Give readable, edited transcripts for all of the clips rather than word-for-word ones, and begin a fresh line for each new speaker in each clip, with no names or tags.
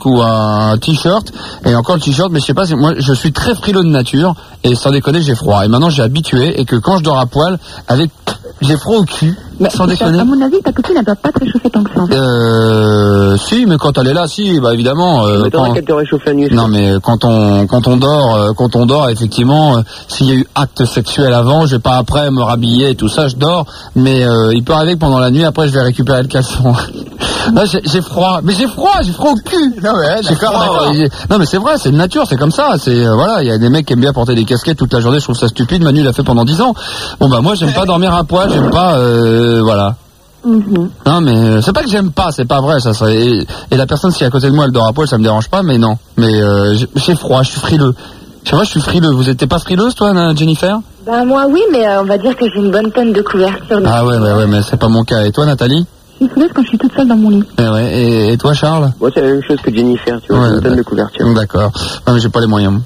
ou un t-shirt, et encore le t-shirt, mais je sais pas, moi je suis très frileux de nature, et sans déconner j'ai froid, et maintenant j'ai habitué, et que quand je dors à poil, j'ai froid au cul,
mais
sans déconner.
À mon avis, ta copine, elle doit pas te réchauffer tant que ça.
Si, mais quand elle est là, si, bah évidemment.
Mais t'aurais qu'à te réchauffer la nuit.
Non, mais quand on dort, effectivement, s'il y a eu acte sexuel avant, je vais pas après me rhabiller et tout ça, je dors, mais il peut arriver que pendant la nuit, après, je vais récupérer le caleçon. Là, j'ai froid, mais j'ai froid au cul. Non, mais non, mais c'est vrai, c'est de nature, c'est comme ça. C'est voilà, il y a des mecs qui aiment bien porter des casquettes toute la journée. Je trouve ça stupide. Manu l'a fait pendant 10 ans. Bon bah moi, j'aime pas dormir à poil, j'aime pas, voilà. Non mais c'est pas que j'aime pas, c'est pas vrai, ça serait. Et la personne si à côté de moi elle dort à poil, ça me dérange pas, mais non. Mais j'ai froid, je suis frileux. C'est vrai, je suis frileux. Vous étiez pas frileuse toi, Jennifer?
Bah moi oui, mais on va dire que j'ai une bonne tonne de couverture.
Ah ouais, mais c'est pas mon cas. Et toi, Nathalie?
Je suis frileuse quand je suis toute seule dans mon lit.
Et toi, Charles?
Moi c'est la même chose que Jennifer, tu vois, une tonne de couverture.
D'accord. Non mais j'ai pas les moyens.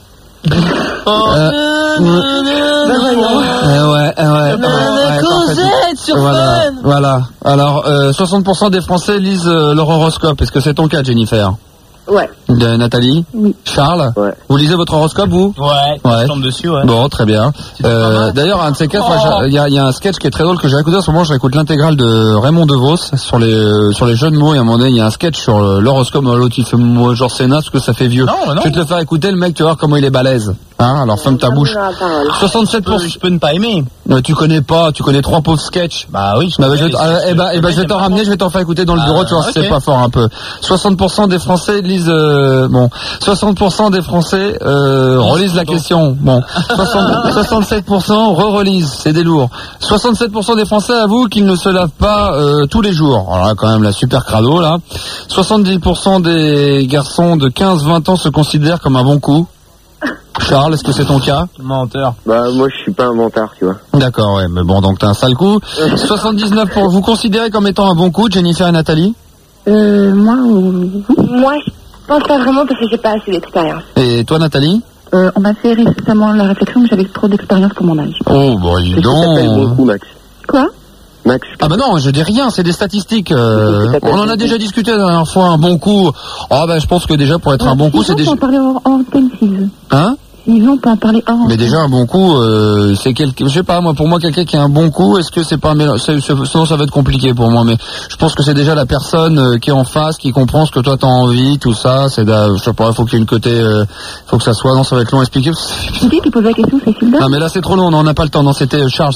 Cosette sur
Voilà. Alors, 60% des Français lisent leur horoscope. Est-ce que c'est ton cas, Jennifer?
Ouais.
Nathalie?
Oui.
Charles?
Ouais.
Vous lisez votre horoscope, vous?
Ouais. Je tombe dessus, ouais.
Bon, très bien. D'ailleurs, un de ces quatre, il y a un sketch qui est très drôle que j'ai écouté en ce moment. Je réécoute l'intégrale de Raymond DeVos sur les jeux de mots. Et à un moment donné, il y a un sketch sur l'horoscope. L'autre, il fait genre c'est naze, parce que ça fait vieux.
Non.
Je vais te le faire écouter, le mec, tu vas voir comment il est balèze. Hein, alors ferme ta bouche. 67%.
Je peux ne pas aimer.
Tu connais 3 pauvres sketchs.
Bah oui.
Je vais t'en ramener, je vais t'en faire écouter dans le bureau, tu vois, c'est pas fort un peu. 60% des Français lisent 60% des Français relisent la question. Bon, 67% relisent, c'est des lourds. 67% des Français avouent qu'ils ne se lavent pas tous les jours. Alors là, quand même la super crado là. 70% des garçons de 15-20 ans se considèrent comme un bon coup. Charles, est-ce que c'est ton cas?
Menteur.
Bah moi je suis pas un mentard, tu vois.
D'accord, ouais, mais bon, donc t'as un sale coup. 79 pour vous considérez comme étant un bon coup, Jennifer et Nathalie?
Moi, je pense pas vraiment parce que j'ai pas assez d'expérience.
Et toi, Nathalie?
On m'a fait récemment la réflexion que j'avais trop d'expérience pour mon âge.
Oh, bon, dis donc.
Ça s'appelle bon coup, Max.
Quoi?
Max.
Ah bah non, je dis rien, c'est des statistiques. On en a déjà discuté la dernière fois, un bon coup. Ah bah je pense que déjà pour être un bon coup, c'est déjà...
On peut en parler hors thème s'il veut.
Hein?
On peut en parler hors.
Mais déjà un bon coup, c'est je sais pas, moi pour moi quelqu'un qui a un bon coup, est-ce que c'est pas sinon ça va être compliqué pour moi, mais je pense que c'est déjà la personne qui est en face, qui comprend ce que toi t'as envie, tout ça, je sais pas, faut qu'il y ait une côté, faut que ça soit, non ça va être long à expliquer.
Tu dis qui pose la question, c'est Hilda?
Non mais là c'est trop long, on n'a pas le temps, non c'était Charles.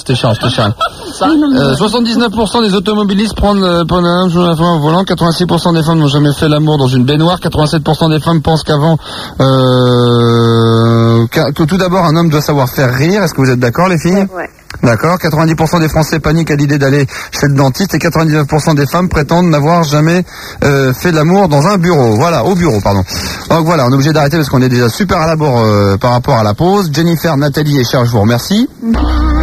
79% des automobilistes prennent un au volant, 86% des femmes n'ont jamais fait l'amour dans une baignoire, 87% des femmes pensent qu'avant que tout d'abord un homme doit savoir faire rire. Est-ce que vous êtes d'accord les filles?
Ouais.
D'accord. 90% des Français paniquent à l'idée d'aller chez le dentiste et 99% des femmes prétendent n'avoir jamais fait l'amour dans un bureau. Voilà, au bureau, pardon. Donc voilà, on est obligé d'arrêter parce qu'on est déjà super à la bourre par rapport à la pause. Jennifer, Nathalie et Charles, je vous remercie.